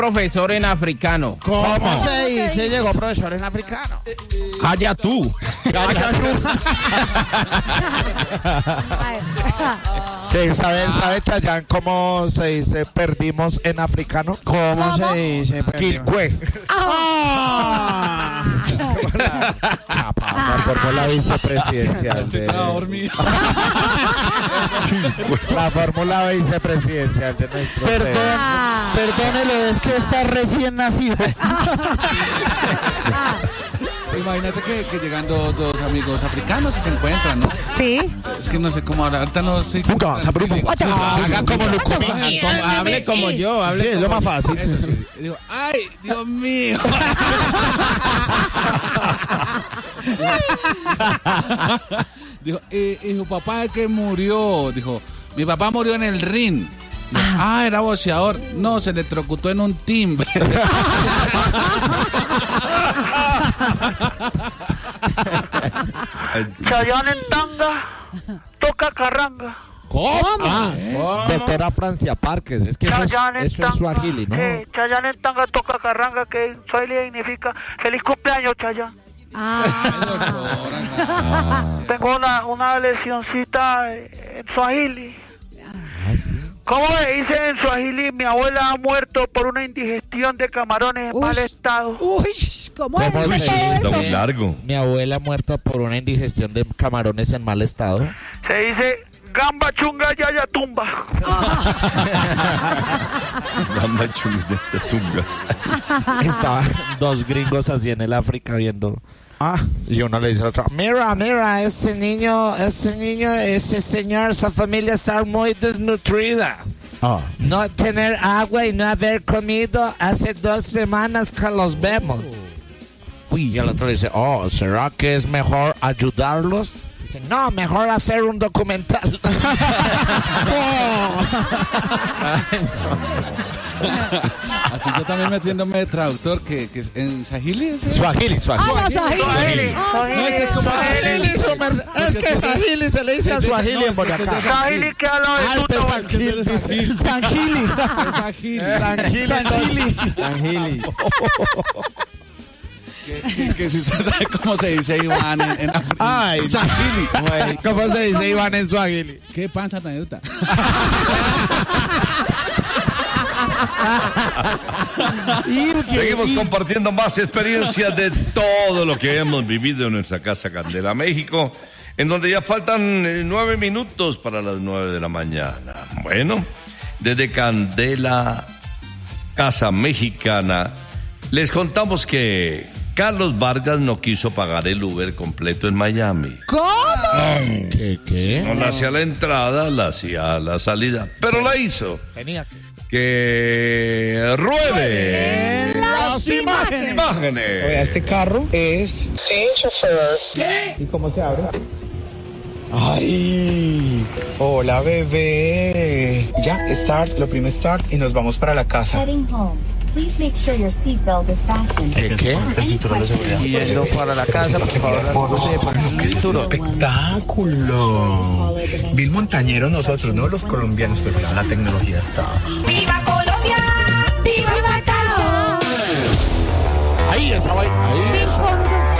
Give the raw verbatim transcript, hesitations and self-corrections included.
profesor en africano? ¿Cómo, ¿Cómo se dice llegó profesor en africano? Calla tú. Calla tú. ¿Qué, ¿Sabe, sabe Chayanne cómo se dice perdimos en africano? ¿Cómo, ¿Cómo? se dice? Quilcue. ¡Ah! Chapa, formó la vicepresidencial. De... La fórmula vicepresidencial de nuestro Perdón, ah. Perdónelo, es que está recién nacido. Imagínate que, que llegan dos, dos amigos africanos y se encuentran, ¿no? Sí. Es que no sé cómo ahora, ahorita no sé. Haga como Lucumí. Hable como yo, hable. Sí, es lo más fácil. Eso, sí. Digo, ay, Dios mío. Dijo, eh, y su papá que murió, dijo, mi papá murió en el ring. Dijo, ah, era boxeador. No, se electrocutó en un timbre. Chayanne en tanga toca carranga. ¿Cómo? Ah, ¿Cómo? Doctora Francia Parques, es que eso es, eso es suajili, ¿no? Sí, Chayanne en tanga toca carranga, que en suajili significa feliz cumpleaños, Chayanne. Ah. ah. Tengo una, una lesioncita en suajili. Ah, sí. ¿Cómo le dice en suajili? Mi abuela ha muerto por una indigestión de camarones en Uy. mal estado. Uy, ¿cómo, ¿Cómo es eso? Está muy largo. Mi abuela ha muerto por una indigestión de camarones en mal estado. Se dice gamba chunga yaya tumba. Gamba chunga yaya tumba. Estaban dos gringos así en el África viendo. Ah, y uno le dice al otro, mira, mira, ese niño, ese niño, ese señor, esa familia está muy desnutrida. Oh. No tener agua y no haber comido hace dos semanas que los vemos. Oh. Uy, y el otro le dice, oh, ¿será que es mejor ayudarlos? Dice, no, mejor hacer un documental. Oh. Así yo también metiéndome de traductor que, que en Swahili es Swahili, Swahili. Ah, Swahili. Swahili. No, este es como Swahili, es que Swahili se le dice a Swahili en Boyacá. Swahili que habla de Alpe Sangili, dice. Sangili. Sangili. Sangili. Sangili. Que, que, que si usted sabe cómo se dice Iván en, en África. Ay, Swahili. ¿Cómo se dice Iván en Swahili? ¿Qué panza tan yuta? Seguimos compartiendo más experiencias de todo lo que hemos vivido en nuestra casa Candela, México, en donde ya faltan eh, nueve minutos para las nueve de la mañana. Bueno, desde Candela, Casa Mexicana, les contamos que Carlos Vargas no quiso pagar el Uber completo en Miami. ¿Cómo? ¿Qué, qué? No la hacía la entrada, la hacía la salida, pero la hizo. Genial. Que ruede las imágenes. imágenes. Oiga, este carro es sin chofer. ¿Qué? ¿Y cómo se abre? ¡Ay! Hola, bebé. Ya, start, lo primero start y nos vamos para la casa. Heading home. Please make sure your seatbelt is fastened. ¿Qué? ¿Qué? El cinturón de seguridad. Yendo para la casa, por favor, ¡Qué espectáculo! Bill Montañero nosotros, ¿no? Los colombianos, pero la tecnología está... ¡Viva Colombia! ¡Viva Caro! Ahí, esa vaina. Ahí. Sin conductor.